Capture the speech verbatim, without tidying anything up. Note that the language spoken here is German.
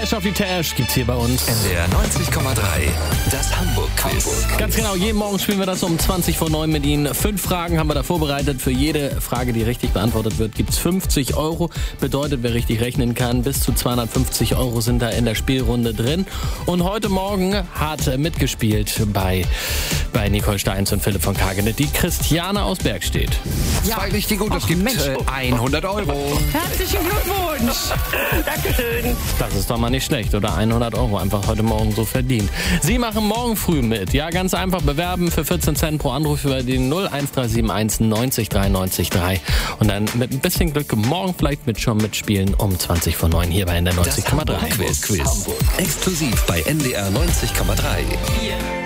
Cash auf die Tash gibt's hier bei uns. N D R neunzig Komma drei, das Hamburg-Quiz. Ganz genau, jeden Morgen spielen wir das um zwanzig vor neun mit Ihnen. Fünf Fragen haben wir da vorbereitet. Für jede Frage, die richtig beantwortet wird, gibt's fünfzig Euro. Bedeutet, wer richtig rechnen kann, bis zu zweihundertfünfzig Euro sind da in der Spielrunde drin. Und heute Morgen hat mitgespielt bei, bei Nicole Steins und Philipp von Kagenet die Christiane aus Bergstedt. Ja. Zwei richtig gut, das Ach, gibt Mensch. äh, hundert Euro. Herzlichen Glückwunsch. Dankeschön. Das ist doch mal nicht schlecht, oder? hundert Euro einfach heute Morgen so verdient. Sie machen morgen früh mit. Ja, ganz einfach bewerben für vierzehn Cent pro Anruf über den null eins drei sieben eins neunzig drei neunzig drei. Und dann mit ein bisschen Glück morgen vielleicht mit schon mitspielen um zwanzig vor neun hier bei N D R neunzig Komma drei. Quiz. Quiz. Exklusiv bei N D R neunzig Komma drei. Vier.